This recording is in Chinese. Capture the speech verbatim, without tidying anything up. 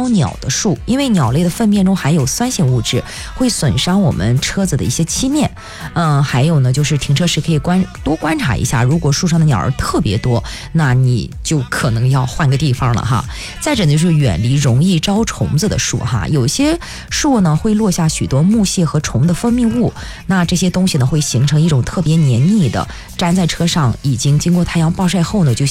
招鸟的树，因为鸟类的粪便中含有酸性物质，会损伤我们车子的一些漆面。嗯，还有呢，就是停车时可以观多观察一下，如果树上的鸟儿特别多，那你就可能要换个地方了哈。再者呢，就是远离容易招虫子的树哈，有些树呢会落下许多木屑和虫的分泌物，那这些东西呢会形成一种特别黏腻的，粘在车上，已经经过太阳暴晒后呢就